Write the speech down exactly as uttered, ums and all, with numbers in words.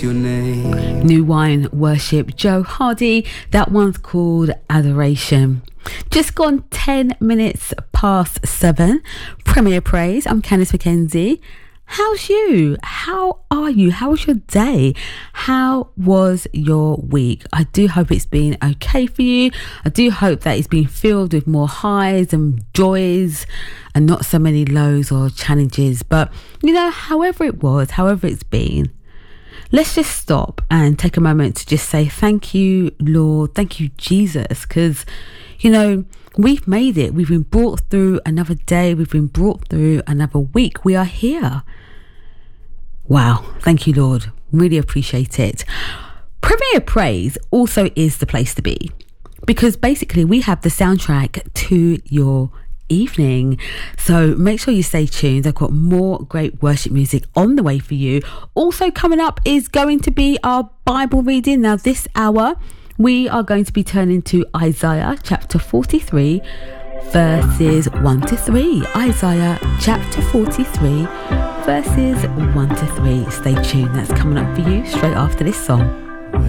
Your name. New Wine Worship, Joe Hardy. That one's called Adoration. Just gone ten minutes past seven. Premier Praise. I'm Candice McKenzie. How's you? How are you? How was your day? How was your week? I do hope it's been okay for you. I do hope that it's been filled with more highs and joys and not so many lows or challenges. But, you know, however it was, however it's been, let's just stop and take a moment to just say, thank you, Lord. Thank you, Jesus. Because, you know, we've made it. We've been brought through another day. We've been brought through another week. We are here. Wow. Thank you, Lord. Really appreciate it. Premier Praise also is the place to be, because basically we have the soundtrack to your evening. So make sure you stay tuned. I've got more great worship music on the way for you. Also coming up is going to be our Bible reading. Now this hour we are going to be turning to Isaiah chapter forty-three verses one to three. Isaiah chapter forty-three verses one to three. Stay tuned. That's coming up for you straight after this song.